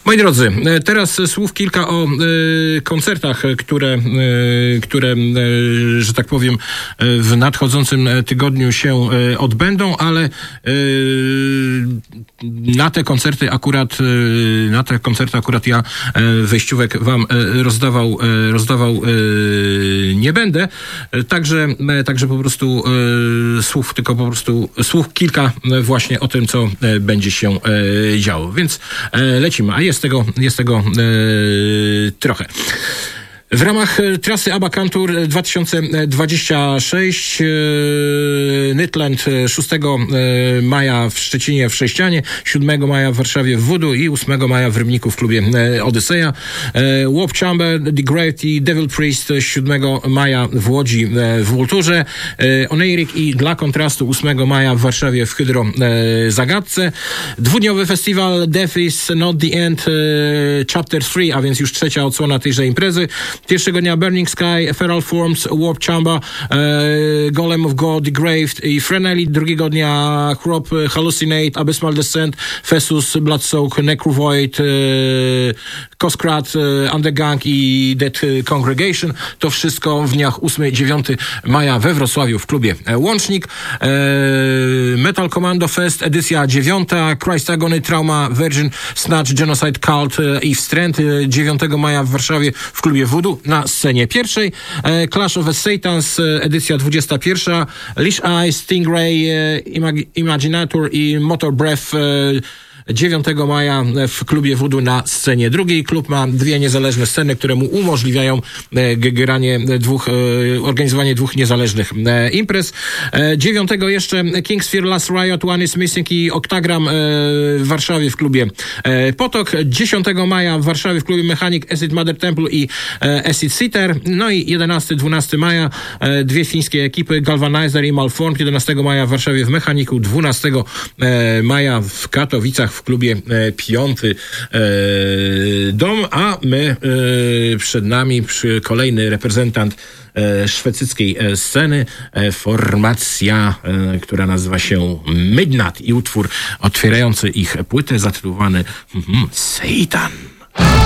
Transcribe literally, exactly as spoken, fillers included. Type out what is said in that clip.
Moi drodzy, teraz słów kilka o y, koncertach, które, y, które y, że tak powiem, w nadchodzącym tygodniu się y, odbędą, ale y, na te koncerty akurat y, na te koncerty akurat ja y, wejściówek wam y, rozdawał, y, rozdawał y, nie będę. Także, y, także po prostu y, słów, tylko po prostu słów kilka właśnie o tym, co y, będzie się y, działo. Więc y, lecimy. A jest tego, jest tego e, trochę. W ramach trasy ABBA Cantour dwa tysiące dwudziesty szósty e, Nytland szóstego maja w Szczecinie w Sześcianie, siódmego maja w Warszawie w Voodoo i ósmego maja w Rybniku w klubie e, Odyseja. E, Warp Chamber, The Grave i Devil Priest siódmego maja w Łodzi e, w Vulturze. E, Oneirik i dla kontrastu ósmego maja w Warszawie w Hydro e, Zagadce. Dwudniowy festiwal Death is Not the End e, Chapter trzy, a więc już trzecia odsłona tejże imprezy. Pierwszego dnia Burning Sky, Feral Forms, Warp Chamber, e, Golem of God, The Grave i Freneli. Drugiego dnia Crop, Hallucinate, Abyssmal Descent, Fessus, Bloodsoak, Necrovoid, e, Koskrat, e, Undergang i Dead Congregation. To wszystko w dniach ósmego do dziewiątego maja we Wrocławiu w klubie Łącznik. E, Metal Commando Fest, edycja dziewiąta, Christ Agony, Trauma, Virgin, Snatch, Genocide Cult e, i Wstręt. dziewiątego maja w Warszawie w klubie Voodoo na scenie pierwszej. E, Clash of the Satans, e, edycja dwudziesta pierwsza. Leash Eyes, Stingray, e, Imag- Imaginator i Motor Breath e, dziewiątego maja w klubie Voodoo na scenie drugiej. Klub ma dwie niezależne sceny, które mu umożliwiają e, granie dwóch, e, organizowanie dwóch niezależnych e, imprez. E, dziewiątego jeszcze King's Fear, Last Riot, One is Missing i Octagram e, w Warszawie w klubie e, Potok. dziesiątego maja w Warszawie w klubie Mechanic, Acid Mother Temple i e, Acid Sitter. No i jedenastego do dwunastego maja e, dwie fińskie ekipy, Galvanizer i Malformed. jedenastego maja w Warszawie w Mechaniku, dwunastego e, maja w Katowicach w klubie e, Piąty e, Dom, a my e, przed nami przy kolejny reprezentant e, szwedzkiej e, sceny, e, formacja, e, która nazywa się Midnight i utwór otwierający ich płytę zatytułowany mm, Satan.